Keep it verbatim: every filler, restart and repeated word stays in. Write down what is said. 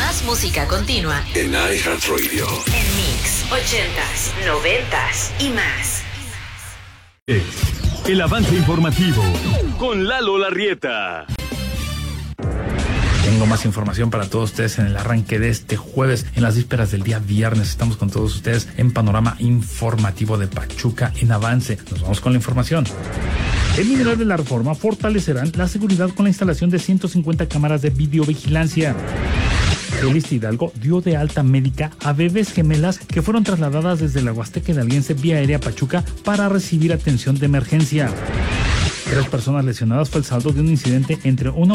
Más música continua en iHeartRadio. En Mix, ochentas, noventas y más. El avance informativo con Lalo Larrieta. Tengo más información para todos ustedes en el arranque de este jueves, en las vísperas del día viernes. Estamos con todos ustedes en Panorama Informativo de Pachuca en Avance. Nos vamos con la información. El Mineral de la Reforma fortalecerán la seguridad con la instalación de ciento cincuenta cámaras de videovigilancia. El Issste Hidalgo dio de alta médica a bebés gemelas que fueron trasladadas desde la Huasteca Hidalguense vía aérea Pachuca para recibir atención de emergencia. Tres personas lesionadas fue el saldo de un incidente entre una